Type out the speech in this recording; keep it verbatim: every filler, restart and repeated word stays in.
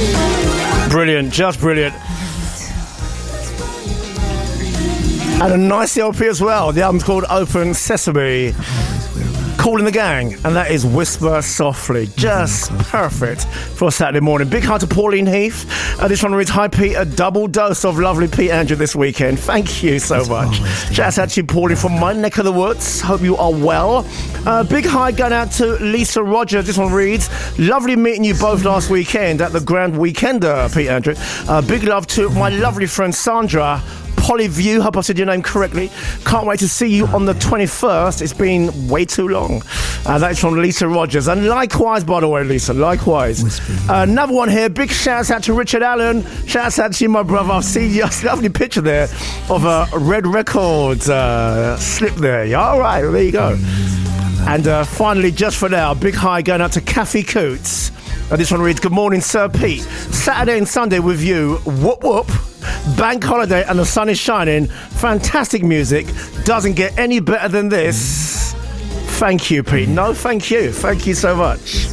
Brilliant, just brilliant. And a nice L P as well. The album's called Open Sesame. Calling the Gang, and that is Whisper Softly. Just perfect for a Saturday morning. Big hi to Pauline Heath. Uh, this one reads, hi Pete, a double dose of lovely Pete Andrew this weekend. Thank you so That's much. Shout out to you, Pauline, from my neck of the woods. Hope you are well. Uh, big hi going out to Lisa Rogers. This one reads, lovely meeting you both last weekend at the Grand Weekender, Pete Andrew. Uh, big love to my lovely friend Sandra Polyview, hope I said your name correctly. Can't wait to see you on the twenty-first. It's been way too long. Uh, that's from Lisa Rogers. And likewise, by the way, Lisa, likewise. Uh, another one here. Big shout out to Richard Allen. Shout out to you, my brother. I've seen your lovely picture there of a Red Records uh, slip there. Yeah, all right, there you go. And uh, finally, just for now, big hi going out to Kathy Coots. Uh, this one reads, good morning, Sir Pete. Saturday and Sunday with you. Whoop, whoop. Bank holiday and the sun is shining. Fantastic music. Doesn't get any better than this. Thank you, Pete. No, thank you. Thank you so much.